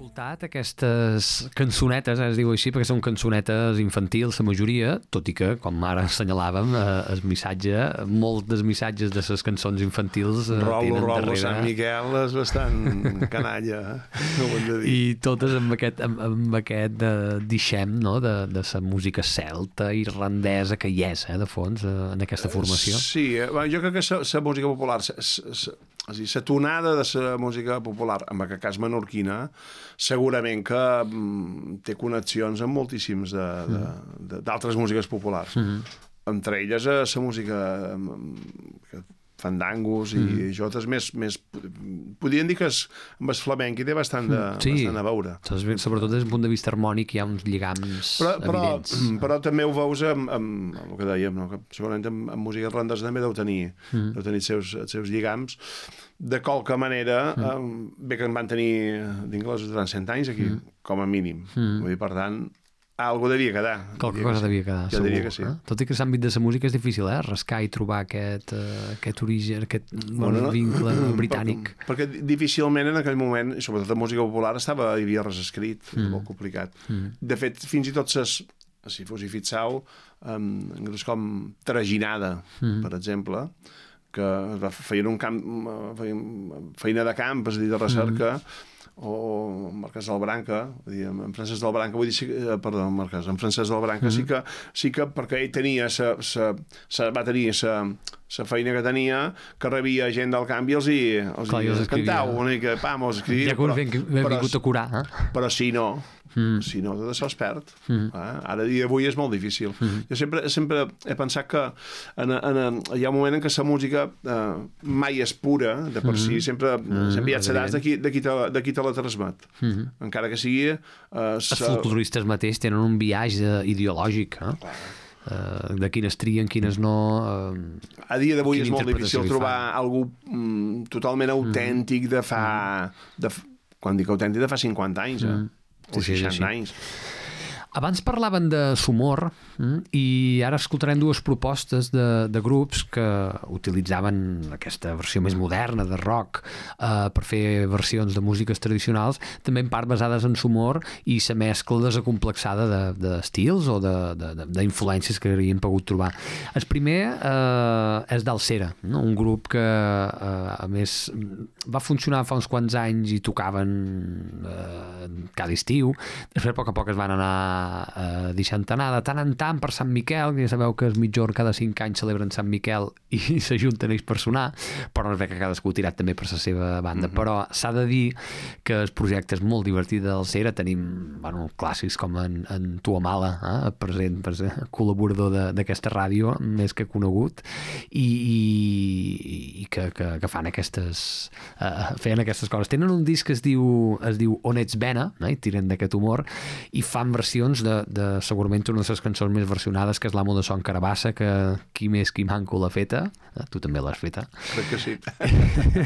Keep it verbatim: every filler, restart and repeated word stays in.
escoltat aquestes cançonetes, eh, es diu així, perquè són cançonetes infantils, la majoria, tot i que, com ara assenyalàvem, eh, el missatge, molts dels missatges de les cançons infantils eh, Rolo, tenen Rolo, darrere... Sant Miquel és bastant canalla, no ho hem de dir. I totes amb aquest, amb, amb aquest de, dixem, no?, de, de la música celta, irlandesa, que hi és, eh, de fons, eh, en aquesta formació. Sí, eh, jo crec que la música popular, la tonada de la música popular, en aquest cas menorquina, segurament que mm, té connexions amb moltíssims d'altres músiques populars. Mm-hmm. Entre elles la música que fandangos i mm. jotes més, més... Podríem dir que és, amb el flamenc hi té bastant, de, sí. bastant a veure. Sobretot des del punt de vista harmònic hi ha uns lligams però, però, evidents. Però també ho veus amb, amb, amb el que dèiem, no? Que segurament amb, amb música irlandesa també deu tenir, mm. deu tenir els seus, els seus lligams. De qualque manera, mm. eh, bé que en van tenir d'inglesos durant cent anys aquí, mm. com a mínim. Mm. Vull dir, per tant, algo devia quedar. Qualque cosa devia quedar, jo segur. Diria que sí. Eh? Tot i que l'àmbit de la música és difícil, eh? Rascar i trobar aquest, uh, aquest origen, aquest bueno, no, vincle britànic. Perquè, perquè difícilment en aquell moment, i sobretot la música popular, estava, hi havia res escrit, mm. molt complicat. Mm. De fet, fins i tot ses, si fos hi fixau, um, com traginada, mm. per exemple, que feien un camp, feien feina de camp, és a dir, de recerca, mm. o Marquès del Branca, vull dir, en Francesc del Branca, vull dir, sí, perdó, en Marquès, en Francesc del Branca, mm-hmm. sí que, sí que perquè ell tenia sa, sa, sa, va tenir sa, sa feina que tenia, que rebia gent del camp i els hi, els Clar, hi els cantau una mica, pam, els escrivia. Ja que us ben, ben però, vingut a curar, eh? Però si no, mm. si no, tot això es perd. Mm. Eh? Ara, dia d'avui, és molt difícil. Mm. Jo sempre, sempre he pensat que en, en, hi ha un moment en què la música eh, mai és pura, de per mm. si, sempre, mm. sempre hi ha sedats de qui, de qui te, de qui te la transmet. Mm. Encara que sigui... Eh, Els folcloristes mateix tenen un viatge ideològic, eh? Clar. Uh, de quines trien, quines no... Uh, a dia d'avui és molt difícil trobar algú mm, totalment autèntic de fa... Mm. De, quan dic autèntic, de fa cinquanta anys, eh? Mm. o seixanta sí, sí. anys. Abans parlaven de Sumor i ara escoltarem dues propostes de, de grups que utilitzaven aquesta versió més moderna de rock eh, per fer versions de músiques tradicionals, també en part basades en Sumor i la mescla desacomplexada d'estils de, o d'influències que haurien pogut trobar. El primer eh, és d'Alcera, no? Un grup que eh, a més va funcionar fa uns quants anys i tocaven eh, cada estiu, després a poc a poc es van anar Uh, deixant anar de tant en tant per Sant Miquel, que ja sabeu que els mitjors cada cinc anys celebren Sant Miquel i s'ajunten ells per sonar, però no és bé que cadascú ha tirat també per la seva banda. Mm-hmm. Però s'ha de dir que el projecte és molt divertit del Cera, tenim bueno, clàssics com en, en Tuamala, eh, present, present col·laborador d'aquesta ràdio més que conegut i, i, i que, que, que fan aquestes uh, feien aquestes coses. Tenen un disc que es diu, es diu On ets Bena, eh, i tiren d'aquest humor i fan versions De, de segurament una de les cançons més versionades, que és l'Amo de Son Carabassa, que qui més qui manco l'ha feta, tu també l'has feta, crec que sí.